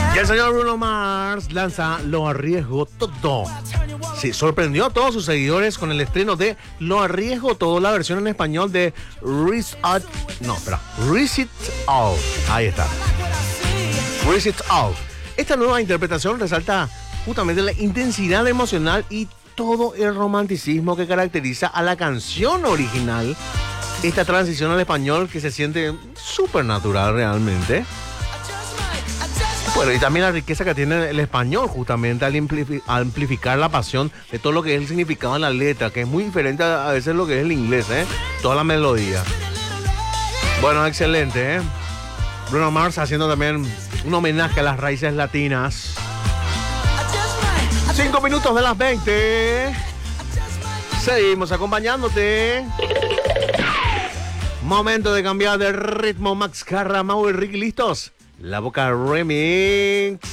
Y el señor Bruno Mars lanza Lo Arriesgo Todo. Sí, sorprendió a todos sus seguidores con el estreno de Lo Arriesgo Todo, la versión en español de Risk It All. Ahí está. Risk It All. Esta nueva interpretación resalta justamente la intensidad emocional y todo el romanticismo que caracteriza a la canción original. Esta transición al español que se siente súper natural realmente. Bueno, y también la riqueza que tiene el español justamente al amplificar la pasión de todo lo que es el significado en la letra, que es muy diferente a veces lo que es el inglés, toda la melodía. Bueno, excelente, Bruno Mars haciendo también un homenaje a las raíces latinas. 5 minutos de las 20. Seguimos acompañándote. Momento de cambiar de ritmo. Max Carra, Mau y Ricky, ¿listos? La Boca Remix.